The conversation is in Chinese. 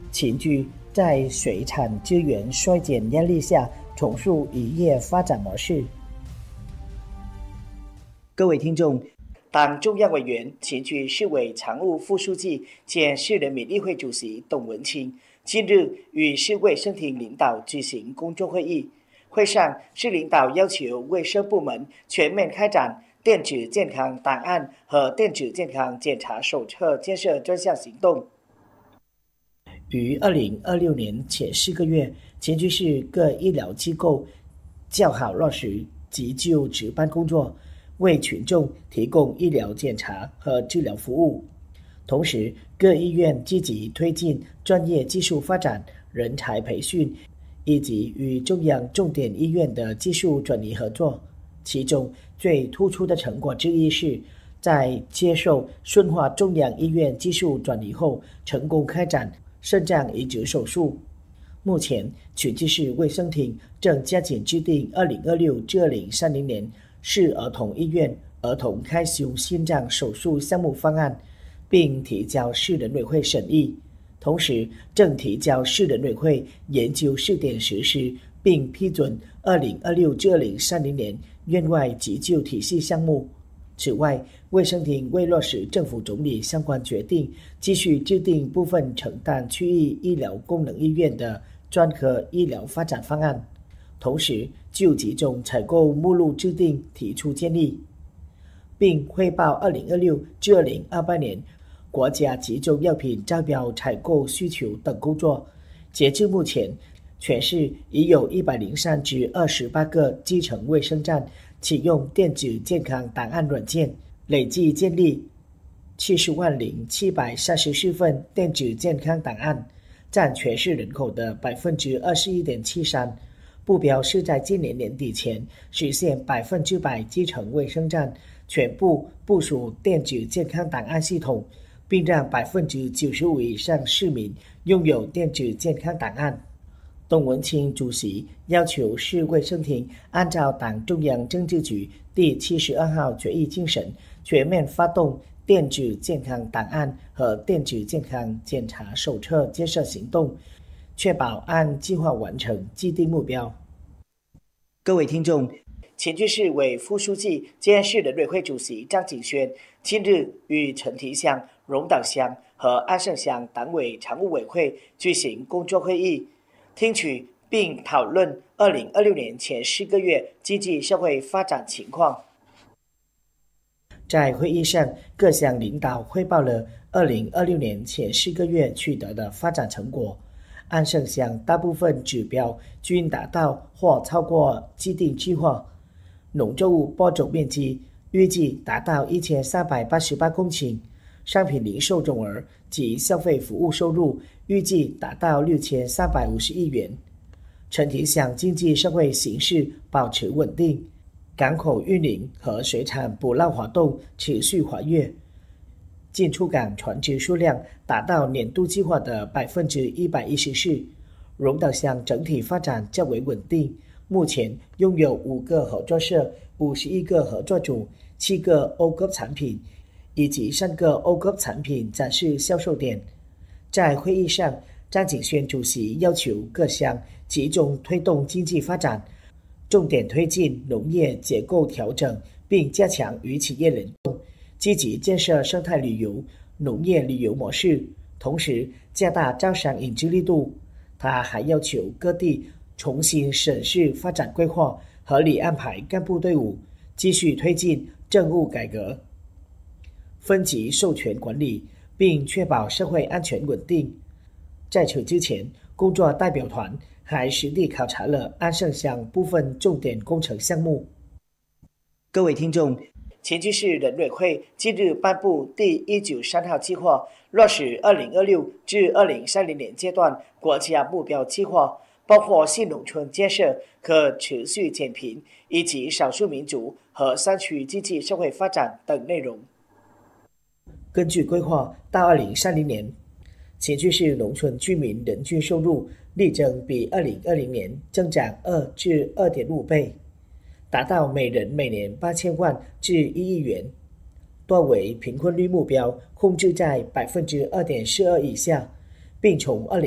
秦居在水产资源衰减压力下重塑渔业发展模式。各位听众，党中央委员、秦居市委常务副书记兼市人民议会主席董文清近日与市卫生厅领导举行工作会议。会上，市领导要求卫生部门全面开展电子健康档案和电子健康检查手册建设专项行动。于2026年前4个月，前居市各医疗机构较好落实急救值班工作，为群众提供医疗检查和治疗服务。同时，各医院积极推进专业技术发展、人才培训，以及与中央重点医院的技术转移合作。其中最突出的成果之一是，在接受顺化中央医院技术转移后，成功开展肾脏移植手术。目前，群居市卫生厅正加紧制定2026至2030年市儿童医院儿童开胸心脏手术项目方案，并提交市人委会审议。同时，正提交市人委会研究试点实施，并批准2026至2030年院外急救体系项目。此外，卫生厅为落实政府总理相关决定，继续制定部分承担区域医疗功能医院的专科医疗发展方案，同时就集中采购目录制定提出建议，并汇报2026至2028年国家集中药品招标采购需求等工作。截至目前，全市已有103至28个基层卫生站启用电子健康档案软件，累计建立70万0734份电子健康档案，占全市人口的21.73%。目标是在今年年底前实现100%基层卫生站全部部署电子健康档案系统，并让95%以上市民拥有电子健康档案。董文清主席要求市卫生厅按照党中央政治局第72号决议精神，全面发动电子健康档案和电子健康检查手册建设行动，确保按计划完成既定目标。各位听众，前居市委副书记兼市人委会主席张景轩近日与陈堤乡、荣岛乡和安盛乡党委常务委会举行工作会议，听取并讨论2026年前4个月经济社会发展情况。在会议上，各乡领导汇报了2026年前4个月取得的发展成果。安盛乡大部分指标均达到或超过既定计划，农作物播种面积预计达到1388公顷，商品零售总额及消费服务收入预计达到6350亿元。陈堤乡经济社会形势保持稳定，港口运营和水产捕捞活动持续活跃，进出港船只数量达到年度计划的114%。荣岛乡整体发展较为稳定，目前拥有5个合作社、51个合作组、7个欧cấp产品，以及3个欧cấp产品展示销售点。在会议上，张景轩主席要求各乡集中推动经济发展，重点推进农业结构调整，并加强与企业联动，积极建设生态旅游、农业旅游模式，同时加大招商引资力度。他还要求各地重新审视发展规划，合理安排干部队伍，继续推进政务改革，分级授权管理，并确保社会安全稳定。在此之前，工作代表团还实地考察了安盛乡部分重点工程项目。各位听众，前居市人委会近日颁布第193号计划，落实2026至2030年阶段国家目标计划，包括新农村建设、可持续减贫以及少数民族和山区经济社会发展等内容。根据规划，到2030年，前居市农村居民人均收入力争比2020年增长2至2.5倍，达到每人每年8000万至1亿元，多为贫困率目标控制在2.42%以下，并从